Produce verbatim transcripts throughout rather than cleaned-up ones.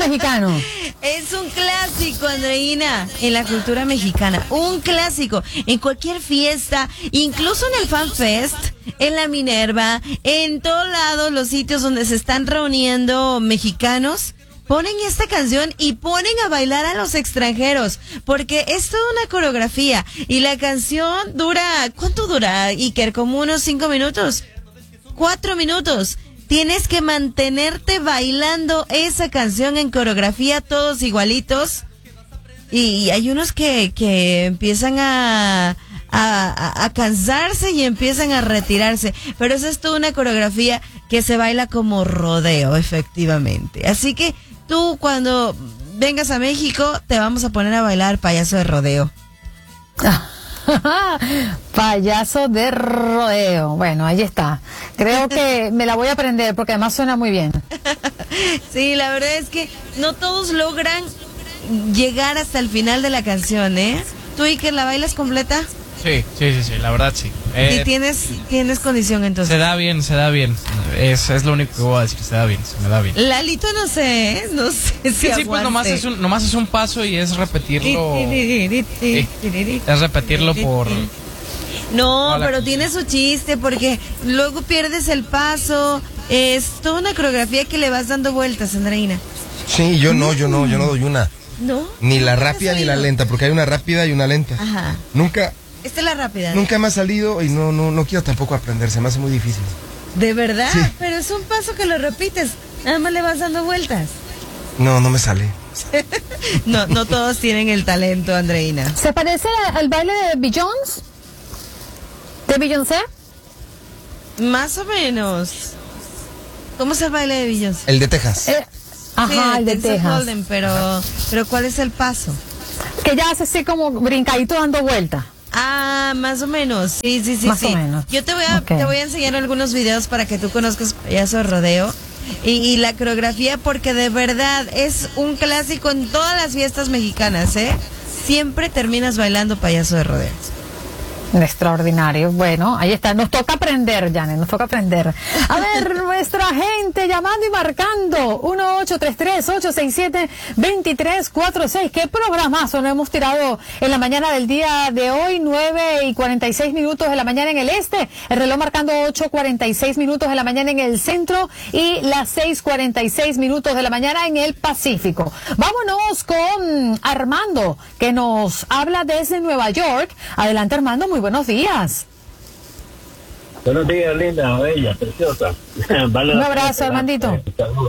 mexicano. Es un clásico, Andreina, en la cultura mexicana. Un clásico. En cualquier fiesta, incluso en el Fan Fest, en la Minerva, en todos lados, los sitios donde se están reuniendo mexicanos, ponen esta canción y ponen a bailar a los extranjeros, porque es toda una coreografía. Y la canción dura, ¿cuánto dura, Iker? ¿Como unos cinco minutos? Cuatro minutos. Tienes que mantenerte bailando esa canción en coreografía, todos igualitos. Y, y hay unos que, que empiezan a, a, a cansarse y empiezan a retirarse. Pero esa es toda una coreografía que se baila como rodeo, efectivamente. Así que tú, cuando vengas a México, te vamos a poner a bailar payaso de rodeo. Payaso de rodeo. Bueno, ahí está. Creo que me la voy a aprender porque además suena muy bien. Sí, la verdad es que no todos logran llegar hasta el final de la canción, ¿eh? ¿Tú, Iker, la bailas completa? Sí, sí, sí, sí, la verdad sí. Eh, ¿Y tienes, tienes condición entonces? Se da bien, se da bien. Es, es lo único que voy a decir, se da bien, se me da bien. Lalito no sé, ¿eh? No sé si Sí, sí, pues nomás es, un, nomás es un paso y es repetirlo. Sí, es repetirlo por... No, pero tiene su chiste porque luego pierdes el paso. Es toda una coreografía que le vas dando vueltas, Andreina. Sí, yo no, yo no, yo no doy una. ¿No? Ni la rápida ni la lenta, porque hay una rápida y una lenta. Ajá. Nunca... Esta es la rápida. Nunca me ha salido y no, no, no quiero tampoco aprender, se me hace muy difícil. ¿De verdad? Sí. Pero es un paso que lo repites, nada más le vas dando vueltas. No, no me sale. No, no todos tienen el talento, Andreina. ¿Se parece al baile de Beyoncé? ¿De Beyoncé? Más o menos. ¿Cómo es el baile de Beyoncé? El de Texas. Eh, ajá, Sí, el de Denzel Texas. Holden, pero, pero ¿cuál es el paso? Que ya hace así como brincadito dando vuelta. Ah, más o menos. Sí, sí, sí, Más sí. o menos. Yo te voy a, Ok. te voy a enseñar algunos videos para que tú conozcas payaso de rodeo y, y la coreografía, porque de verdad es un clásico en todas las fiestas mexicanas, ¿eh? Siempre terminas bailando payaso de rodeo. Extraordinario. Bueno, ahí está. Nos toca aprender, Janet, nos toca aprender. A ver, nuestra gente llamando y marcando. uno ocho tres tres, ocho seis siete, dos tres cuatro seis. ¿Qué programazo nos hemos tirado en la mañana del día de hoy? nueve y cuarenta y seis minutos de la mañana en el este. El reloj marcando ocho cuarenta y seis minutos de la mañana en el centro y las seis cuarenta y seis minutos de la mañana en el Pacífico. Vámonos con Armando, que nos habla desde Nueva York. Adelante, Armando, muy buenos días. Buenos días, linda, bella, preciosa. Vale. Un abrazo, Armandito.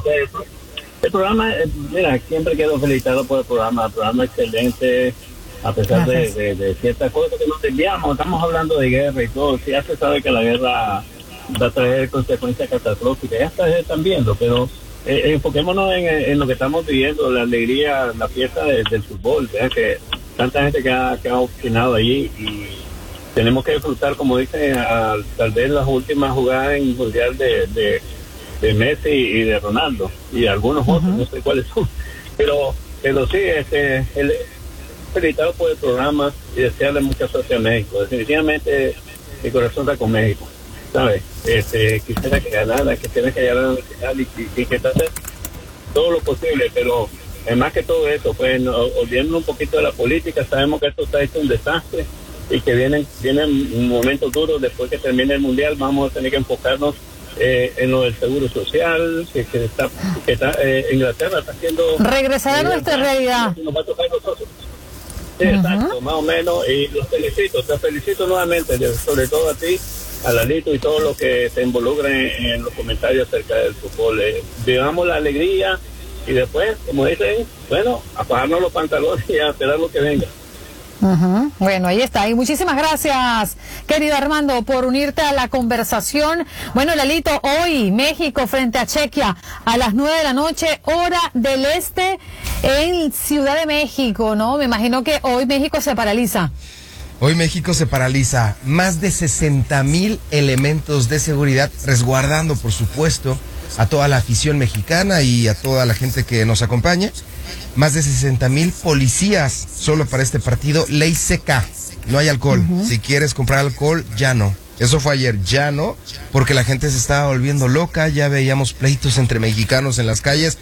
El programa, eh, mira, siempre quedo felicitado por el programa, el programa excelente, a pesar de, de, de ciertas cosas que nos desviamos. Estamos hablando de guerra y todo. Sí, ya se sabe que la guerra va a traer consecuencias catastróficas, ya se están viendo, pero eh, enfoquémonos en, en lo que estamos viviendo, la alegría, la fiesta de, del fútbol, ¿verdad? Que tanta gente que ha, que ha opinado allí y tenemos que disfrutar, como dicen, a, tal vez las últimas jugadas en el Mundial de, de, de Messi y de Ronaldo, y algunos uh-huh. otros, no sé cuáles son. Pero, pero sí, este, el, felicitado por el programa y desearle mucha suerte a México. Definitivamente, mi corazón está con México, ¿sabes? Este, quisiera que ganara, quisiera que ganara al final y, y, y que trate todo lo posible, pero más que todo eso, pues, no, olvidando un poquito de la política, sabemos que esto está hecho un desastre y que vienen vienen momentos duros después que termine el mundial. Vamos a tener que enfocarnos eh, en lo del seguro social, que, que está, que está eh, Inglaterra está haciendo regresar a nuestra realidad. Nos va a tocar a nosotros. Sí, uh-huh. Exacto, más o menos, y los felicito, te felicito nuevamente, sobre todo a ti, a Lalito y todo lo que te involucran en, en los comentarios acerca del fútbol. Eh, vivamos la alegría y después, como dicen, bueno, apagarnos los pantalones y a esperar lo que venga. Uh-huh. Bueno, ahí está. Y muchísimas gracias, querido Armando, por unirte a la conversación. Bueno, Lalito, hoy México frente a Chequia a las nueve de la noche, hora del este, en Ciudad de México, ¿no? Me imagino que hoy México se paraliza. Hoy México se paraliza. Más de sesenta mil elementos de seguridad resguardando, por supuesto, a toda la afición mexicana y a toda la gente que nos acompaña. Más de sesenta mil policías solo para este partido. Ley seca, no hay alcohol. Uh-huh. Si quieres comprar alcohol, ya no. Eso fue ayer, ya no, porque la gente se estaba volviendo loca. Ya veíamos pleitos entre mexicanos en las calles.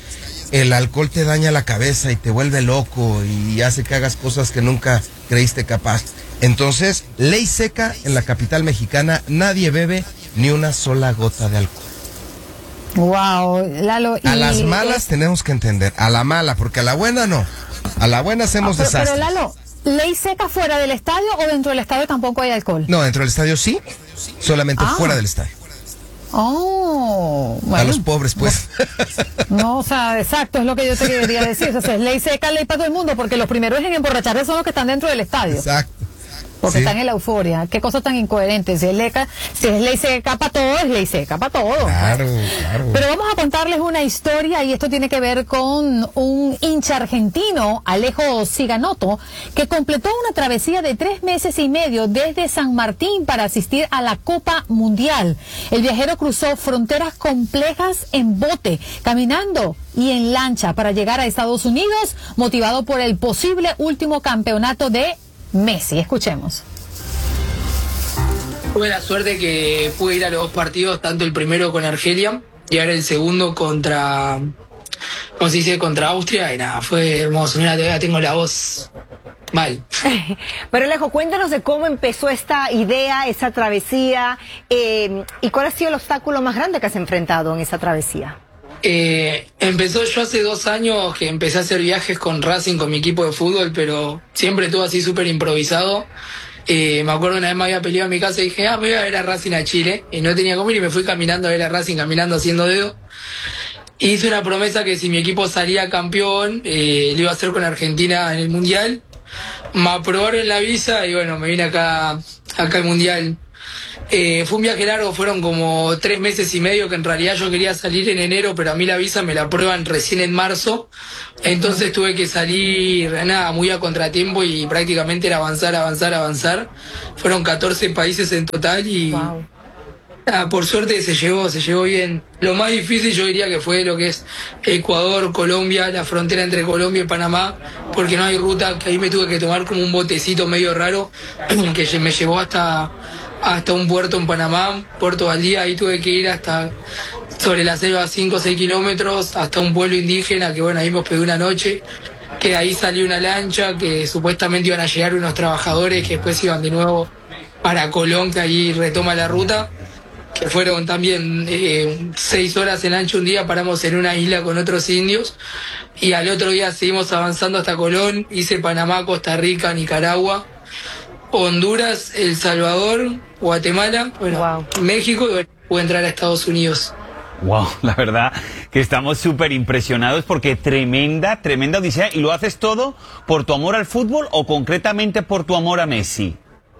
el alcohol te daña la cabeza y te vuelve loco y hace que hagas cosas que nunca creíste capaz. Entonces, ley seca en la capital mexicana, nadie bebe ni una sola gota de alcohol. Wow, Lalo. A y, las malas eh, tenemos que entender, a la mala, porque a la buena no. A la buena hacemos pero, desastres. pero Lalo, ¿ley seca fuera del estadio o dentro del estadio tampoco hay alcohol? No, dentro del estadio sí, solamente Ah. fuera del estadio. Oh, bueno. A los pobres, pues. No, o sea, exacto, es lo que yo te quería decir. O sea, es ley seca, ley para todo el mundo, porque los primeros en emborracharse son los que están dentro del estadio. Exacto. Porque Sí. están en la euforia. Qué cosa tan incoherente. Si es, leca, si es ley seca para todo, es ley seca para todo. Claro, claro. Pero vamos a contarles una historia y esto tiene que ver con un hincha argentino, Alejo Ciganotto, que completó una travesía de tres meses y medio desde San Martín para asistir a la Copa Mundial. El viajero cruzó fronteras complejas en bote, caminando y en lancha para llegar a Estados Unidos, motivado por el posible último campeonato de Messi. Escuchemos. Tuve la suerte que pude ir a los dos partidos, tanto el primero con Argelia y ahora el segundo contra, ¿cómo se dice? Contra Austria, y nada, fue hermoso. Mira, todavía tengo la voz mal. Pero Alejo, cuéntanos de cómo empezó esta idea, esa travesía, eh, y cuál ha sido el obstáculo más grande que has enfrentado en esa travesía. Eh, empezó yo hace dos años que empecé a hacer viajes con Racing, con mi equipo de fútbol, pero siempre estuve así súper improvisado. Eh, me acuerdo una vez me había peleado en mi casa y dije, ah, me voy a ver a Racing a Chile. Y no tenía cómo ir y me fui caminando a ver a Racing, caminando haciendo dedo. Hice una promesa que si mi equipo salía campeón, eh, lo iba a hacer con Argentina en el Mundial. Me aprobaron la visa y bueno, me vine acá, acá al Mundial. Eh, fue un viaje largo, fueron como tres meses y medio, que en realidad yo quería salir en enero, pero a mí la visa me la aprueban recién en marzo. Entonces tuve que salir, nada, muy a contratiempo y prácticamente era avanzar, avanzar, avanzar. Fueron catorce países en total y Wow. nada, por suerte se llegó, se llegó bien. Lo más difícil yo diría que fue lo que es Ecuador, Colombia, la frontera entre Colombia y Panamá, porque no hay ruta, que ahí me tuve que tomar como un botecito medio raro que me llevó hasta... hasta un puerto en Panamá, Puerto Valdía, ahí tuve que ir hasta sobre la selva cinco o seis kilómetros, hasta un pueblo indígena, que bueno, ahí me hospedé una noche, que de ahí salió una lancha, que supuestamente iban a llegar unos trabajadores que después iban de nuevo para Colón, que ahí retoma la ruta, que fueron también eh, seis horas en lancha un día, paramos en una isla con otros indios, y al otro día seguimos avanzando hasta Colón, hice Panamá, Costa Rica, Nicaragua, Honduras, El Salvador, Guatemala, bueno, Wow. México, y bueno, pude entrar a Estados Unidos. Wow, la verdad que estamos súper impresionados porque tremenda, tremenda odisea. ¿Y lo haces todo por tu amor al fútbol o concretamente por tu amor a Messi?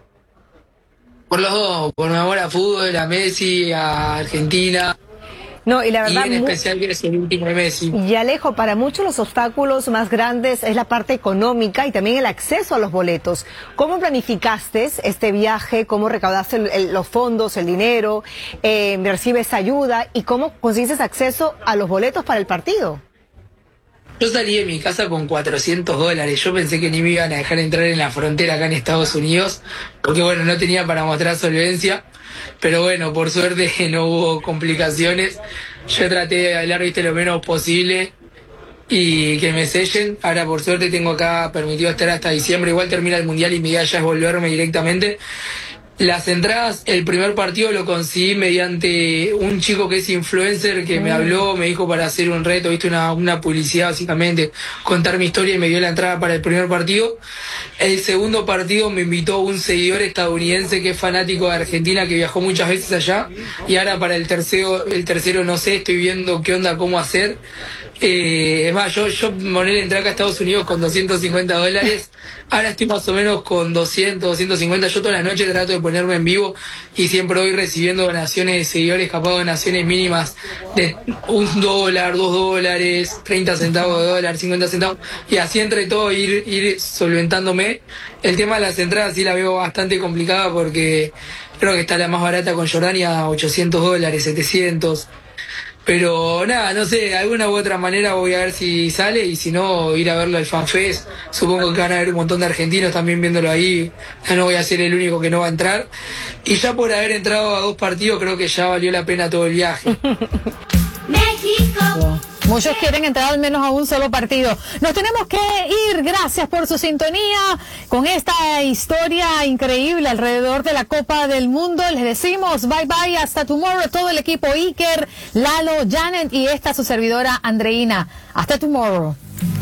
Por los dos, por mi amor a fútbol, a Messi, a Argentina, No, y la y verdad, en mu- especial que es el último de Messi. y Alejo, para muchos los obstáculos más grandes es la parte económica y también el acceso a los boletos. ¿Cómo planificaste este viaje? ¿Cómo recaudaste el- el- los fondos, el dinero? Eh, ¿Recibes ayuda? ¿Y cómo consigues acceso a los boletos para el partido? Yo salí de mi casa con cuatrocientos dólares. Yo pensé que ni me iban a dejar entrar en la frontera acá en Estados Unidos, porque bueno, no tenía para mostrar solvencia. Pero bueno, por suerte no hubo complicaciones. Yo traté de hablar, viste, lo menos posible y que me sellen. Ahora por suerte tengo acá permitido estar hasta diciembre. Igual termina el Mundial y mi idea ya es volverme directamente. Las entradas, el primer partido lo conseguí mediante un chico que es influencer que me habló, me dijo para hacer un reto, viste, una, una publicidad básicamente, contar mi historia y me dio la entrada para el primer partido. El segundo partido me invitó un seguidor estadounidense que es fanático de Argentina, que viajó muchas veces allá, y ahora para el tercero, el tercero no sé, estoy viendo qué onda, cómo hacer. Eh, es más, yo, yo moné entré acá a Estados Unidos con doscientos cincuenta dólares, ahora estoy más o menos con doscientos, doscientos cincuenta. Yo toda la noche trato de ponerme en vivo y siempre voy recibiendo donaciones de seguidores, capaz donaciones mínimas de un dólar, dos dólares, treinta centavos de dólar, cincuenta centavos, y así entre todo ir, ir solventándome. El tema de las entradas sí la veo bastante complicada porque creo que está la más barata con Jordania a ochocientos dólares, setecientos. Pero nada, no sé, de alguna u otra manera voy a ver si sale y si no, ir a verlo al FanFest. Supongo que van a haber un montón de argentinos también viéndolo ahí. Ya no voy a ser el único que no va a entrar. Y ya por haber entrado a dos partidos creo que ya valió la pena todo el viaje. México. Muchos quieren entrar al menos a un solo partido. Nos tenemos que ir. Gracias por su sintonía con esta historia increíble alrededor de la Copa del Mundo. Les decimos bye bye, hasta tomorrow. Todo el equipo Iker, Lalo, Janet y esta su servidora Andreina. Hasta tomorrow.